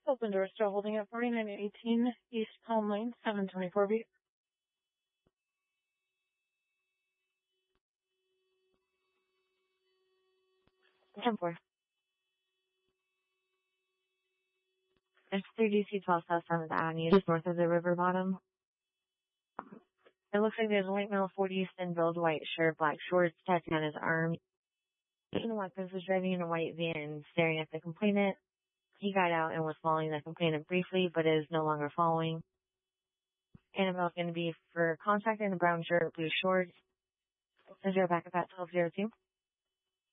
Open door still holding at 4918 East Palm Lane, 724 B. 10-4. There's 3DC12 South 7th Avenue, just north of the river bottom. It looks like there's a white male, 40s, thin build, white shirt, black shorts, tattooed on his arm. The weapons was driving in a white van, staring at the complainant. He got out and was following the complainant briefly, but is no longer following. Annabelle's going to be for contact in a brown shirt, blue shorts. Is there a backup at 1202?